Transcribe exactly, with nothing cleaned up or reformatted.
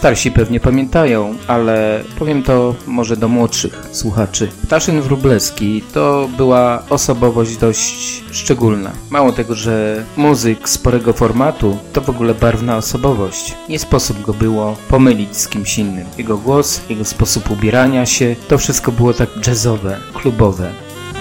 Starsi pewnie pamiętają, ale powiem to może do młodszych słuchaczy. Ptaszyn Wróblewski to była osobowość dość szczególna. Mało tego, że muzyk sporego formatu, to w ogóle barwna osobowość. Nie sposób go było pomylić z kimś innym. Jego głos, jego sposób ubierania się, to wszystko było tak jazzowe, klubowe.